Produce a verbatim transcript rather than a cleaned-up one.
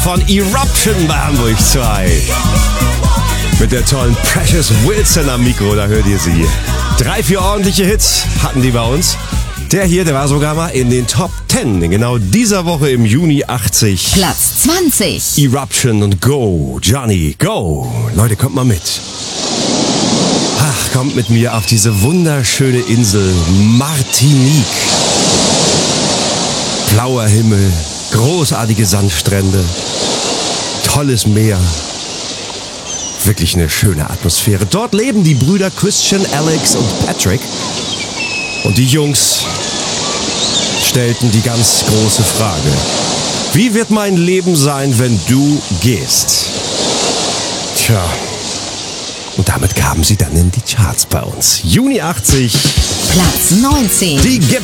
von Eruption bei Hamburg zwei. Mit der tollen Precious Wilson am Mikro, da hört ihr sie. Drei, vier ordentliche Hits hatten die bei uns. Der hier, der war sogar mal in den Top zehn in genau dieser Woche im Juni achtzig. Platz zwanzig. Eruption und Go, Johnny, Go. Leute, kommt mal mit. Ach, kommt mit mir auf diese wunderschöne Insel Martinique. Blauer Himmel, großartige Sandstrände, tolles Meer. Wirklich eine schöne Atmosphäre. Dort leben die Brüder Christian, Alex und Patrick. Und die Jungs stellten die ganz große Frage: Wie wird mein Leben sein, wenn du gehst? Tja, und damit kamen sie dann in die Charts bei uns. Juni achtzig. Platz neunzehn. Die gibt